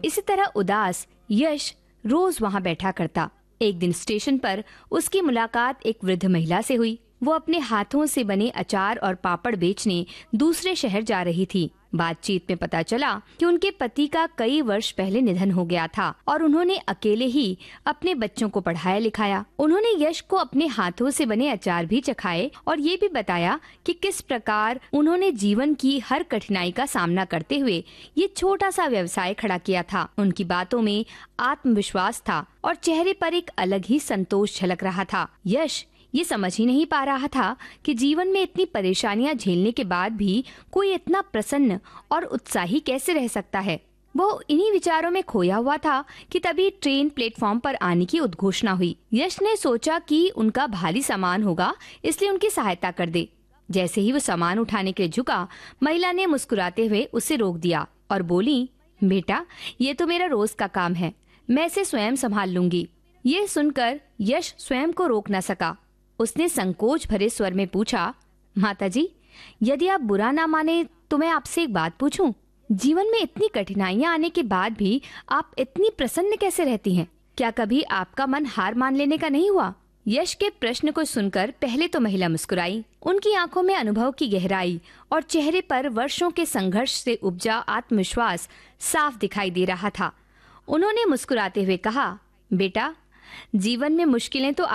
इसी तरह उदास यश रोज वहाँ बैठा करता। एक दिन स्टेशन पर उसकी मुलाकात एक वृद्ध महिला से हुई। वो अपने हाथों से बने अचार और पापड़ बेचने दूसरे शहर जा रही थी। बातचीत में पता चला कि उनके पति का कई वर्ष पहले निधन हो गया था और उन्होंने अकेले ही अपने बच्चों को पढ़ाया लिखाया। उन्होंने यश को अपने हाथों से बने अचार भी चखाए और ये भी बताया कि किस प्रकार उन्होंने जीवन की हर कठिनाई का सामना करते हुए ये छोटा सा व्यवसाय खड़ा किया था। उनकी बातों में आत्मविश्वास था और चेहरे पर एक अलग ही संतोष झलक रहा था। यश ये समझ ही नहीं पा रहा था कि जीवन में इतनी परेशानियां झेलने के बाद भी कोई इतना प्रसन्न और उत्साही कैसे रह सकता है। वो इन्हीं विचारों में खोया हुआ था कि तभी ट्रेन प्लेटफॉर्म पर आने की उद्घोषणा हुई। यश ने सोचा कि उनका भारी सामान होगा, इसलिए उनकी सहायता कर दे। जैसे ही वो सामान उठाने के लिए झुका, महिला ने मुस्कुराते हुए उसे रोक दिया और बोली, बेटा, ये तो मेरा रोज का काम है, मैं इसे स्वयं संभाल लूंगी। ये सुनकर यश स्वयं को रोक न सका। उसने संकोच भरे स्वर में पूछा, माताजी, यदि आप बुरा ना माने तो मैं आपसे एक बात पूछूं? जीवन में इतनी कठिनाइयां आने के बाद भी आप इतनी प्रसन्न कैसे रहती हैं? क्या कभी आपका मन हार मान लेने का नहीं हुआ? यश के प्रश्न को सुनकर पहले तो महिला मुस्कुराई। उनकी आंखों में अनुभव की गहराई और चेहरे पर वर्षों के संघर्ष से उपजा आत्मविश्वास साफ दिखाई दे रहा था। उन्होंने मुस्कुराते हुए कहा, बेटा, जीवन में मुश्किलें तो